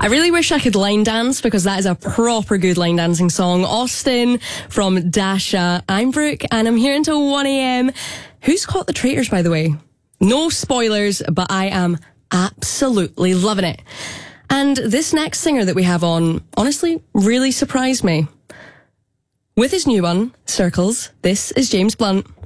really wish I could line dance because that is a proper good line dancing song. Austin from Dasha. I'm Brooke and I'm here until 1am. Who's caught the traitors, by the way? No spoilers, but I am absolutely loving it. And this next singer that we have on, honestly, really surprised me. With his new one, Circles, this is James Blunt.